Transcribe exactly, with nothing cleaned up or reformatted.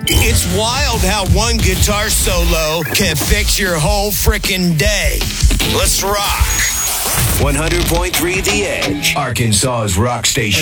It's wild how one guitar solo can fix your whole frickin' day. Let's rock. one hundred point three The Edge, Arkansas's rock station.